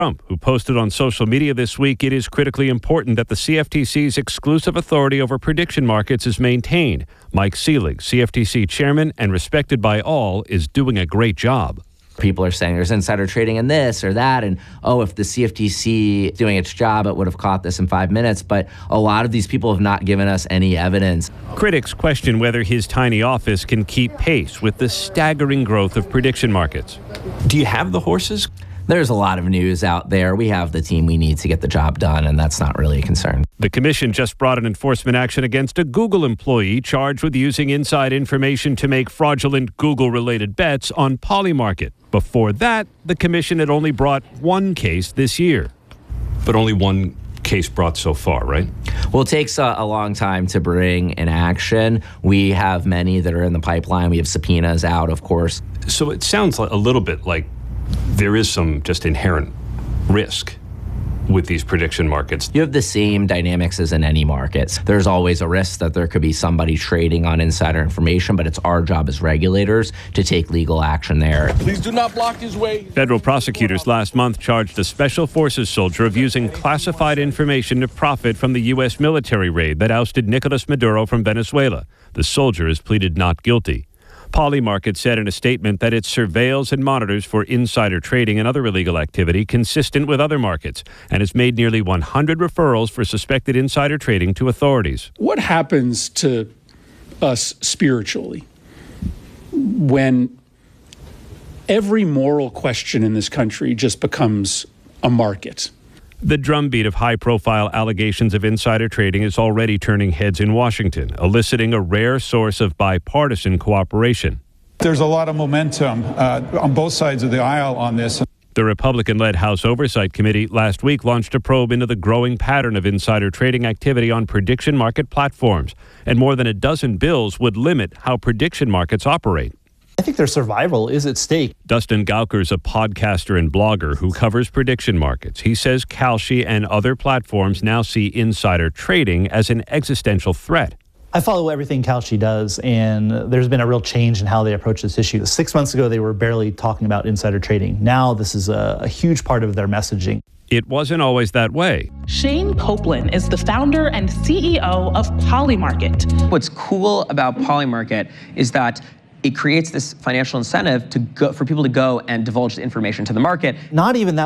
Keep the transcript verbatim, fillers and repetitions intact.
Trump, who posted on social media this week it is critically important that the C F T C's exclusive authority over prediction markets is maintained. Mike Selig, C F T C chairman and respected by all, is doing a great job. People are saying there's insider trading in this or that, and oh, if the C F T C is doing its job, it would have caught this in five minutes. But a lot of these people have not given us any evidence. Critics question whether his tiny office can keep pace with the staggering growth of prediction markets. Do you have the horses? There's a lot of news out there. We have the team we need to get the job done, and that's not really a concern. The commission just brought an enforcement action against a Google employee charged with using inside information to make fraudulent Google-related bets on Polymarket. Before that, the commission had only brought one case this year. But only one case brought so far, right? Well, it takes a, a long time to bring an action. We have many that are in the pipeline. We have subpoenas out, of course. So it sounds like a little bit like there is some just inherent risk with these prediction markets. You have the same dynamics as in any markets. There's always a risk that there could be somebody trading on insider information, but it's our job as regulators to take legal action there. Please do not block his way. Federal prosecutors last month charged a special forces soldier of using classified information to profit from the U S military raid that ousted Nicolas Maduro from Venezuela. The soldier has pleaded not guilty. Polymarket said in a statement that it surveils and monitors for insider trading and other illegal activity consistent with other markets and has made nearly one hundred referrals for suspected insider trading to authorities. What happens to us spiritually when every moral question in this country just becomes a market? The drumbeat of high-profile allegations of insider trading is already turning heads in Washington, eliciting a rare source of bipartisan cooperation. There's a lot of momentum uh, on both sides of the aisle on this. The Republican-led House Oversight Committee last week launched a probe into the growing pattern of insider trading activity on prediction market platforms, and more than a dozen bills would limit how prediction markets operate. I think their survival is at stake. Dustin Gauker is a podcaster and blogger who covers prediction markets. He says Kalshi and other platforms now see insider trading as an existential threat. I follow everything Kalshi does, and there's been a real change in how they approach this issue. Six months ago, they were barely talking about insider trading. Now, this is a, a huge part of their messaging. It wasn't always that way. Shane Copeland is the founder and C E O of Polymarket. What's cool about Polymarket is that it creates this financial incentive to go, for people to go and divulge the information to the market. Not even that